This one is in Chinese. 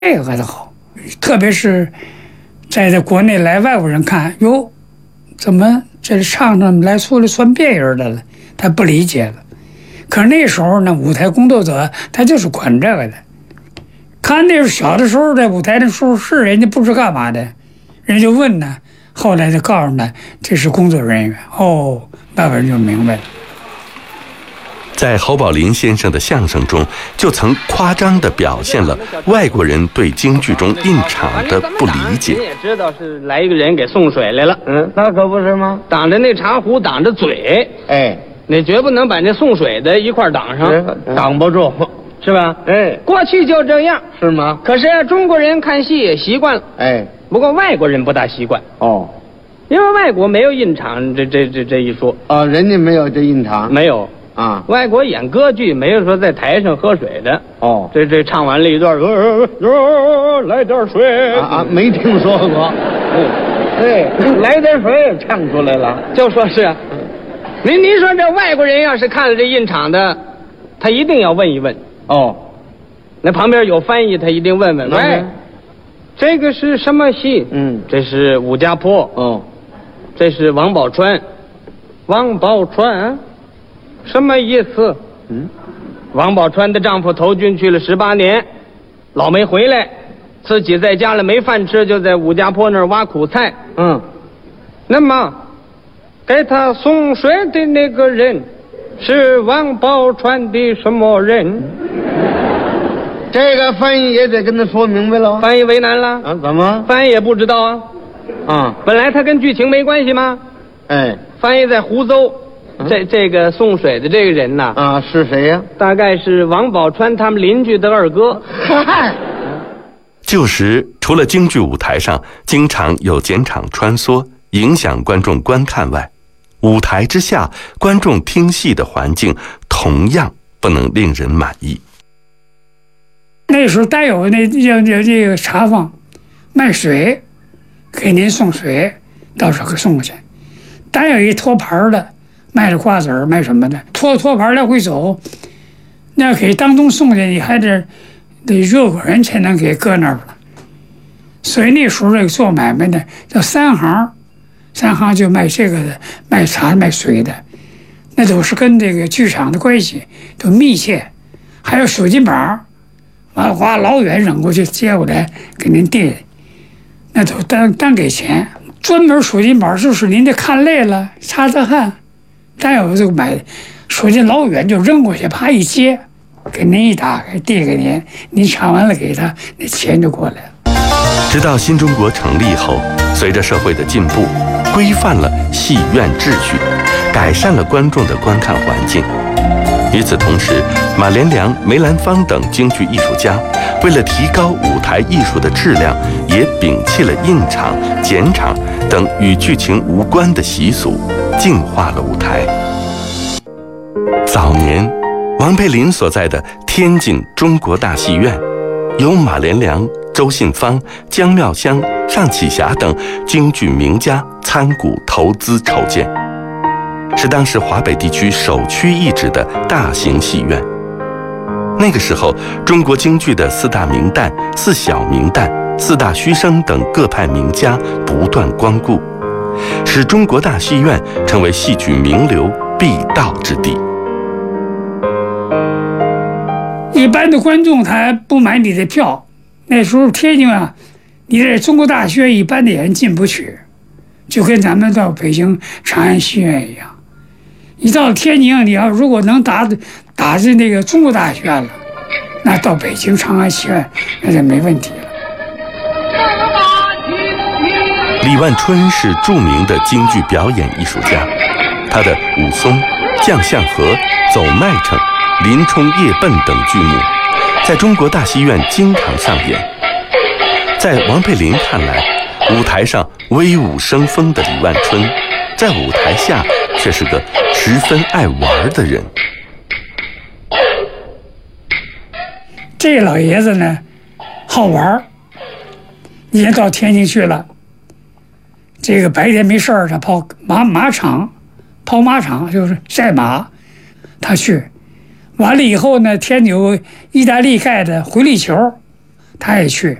这个的好，特别是在国内来外国人看，哟，怎么这唱来出来算别人的了？他不理解了。可是那时候呢，舞台工作者他就是管这个的。看那时候小的时候在舞台的时候是人家不知干嘛的，人家就问呢，后来就告诉他这是工作人员。哦，外国人就明白了。 在侯宝林先生的相声中，就曾夸张地表现了外国人对京剧中印场的不理解。 你也知道是来一个人给送水来了， 那可不是吗？ 挡着那茶壶，挡着嘴， 哎， 你绝不能把那送水的一块挡上， 挡不住， 是吧？ 哎， 过去就这样， 是吗？ 可是中国人看戏也习惯了， 哎， 不过外国人不大习惯哦， 因为外国没有印场这一说哦，人家没有这印场， 没有。 啊， 外国演歌剧没有说在台上喝水的哦， 这唱完了一段，来点水啊，没听说过，对，来点水唱出来了， 就说是，您说这外国人要是看了这印场的，他一定要问一问哦， 那旁边有翻译，他一定问问，喂，这个是什么戏？这是武家坡， 哦， 这是王宝钏，王宝钏。什么意思？王宝钏的丈夫投军去了18年，老没回来，自己在家里没饭吃，就在武家坡那儿挖苦菜。那么给他送水的那个人是王宝钏的什么人？ 这个翻译也得跟他说明白了。 翻译为难了啊？怎么？ 翻译也不知道啊。本来他跟剧情没关系吗？ 哎， 翻译在胡诌。这个送水的这个人呐， 是谁呀？ 大概是王宝钏他们邻居的二哥。 旧时除了京剧舞台上经常有剪场穿梭影响观众观看外，舞台之下观众听戏的环境同样不能令人满意。 那时候单有这个茶坊卖水，给您送水，到时候送过去。单有一托盘的。卖的瓜子儿，卖什么的，托盘来回走，那给当中送去，你还得热个人才能给搁那儿了。所以那时候这个做买卖的叫三行就卖这个的，卖茶卖水的，那都是跟这个剧场的关系都密切。还有手巾板，完了花老远扔过去接过来给您递，那都单给钱。专门手巾板就是您这看累了擦擦汗。再有这个买手巾老远就扔过去，啪一接，给您一打开递给您，您唱完了给他，那钱就过来了。 直到新中国成立后，随着社会的进步，规范了戏院秩序，改善了观众的观看环境。与此同时，马连良、梅兰芳等京剧艺术家为了提高舞台艺术的质量，也摒弃了印场、剪场等与剧情无关的习俗，净化了舞台。早年，王佩林所在的天津中国大戏院，由马连良、周信芳、姜妙香、尚启霞等京剧名家参股投资筹建，是当时华北地区首屈一指的大型戏院。那个时候，中国京剧的4大名旦、4小名旦、4大须生等各派名家不断光顾，使中国大戏院成为戏曲名流必到之地。 一般的观众他不买你的票，那时候天津啊，你这中国大戏院一般的人进不去，就跟咱们到北京长安戏院一样。你到天津，你要如果能打进那个中国大戏院了，那到北京长安戏院那就没问题了。 李万春是著名的京剧表演艺术家，他的《武松》《将相和》《走麦城》《林冲夜奔》等剧目，在中国大戏院经常上演。在王佩林看来，舞台上威武生风的李万春，在舞台下却是个十分爱玩的人。 这老爷子呢，好玩。你也到天津去了，这个白天没事儿，他跑马场就是赛马，他去。完了以后呢，天津有意大利盖的回力球， 他也去。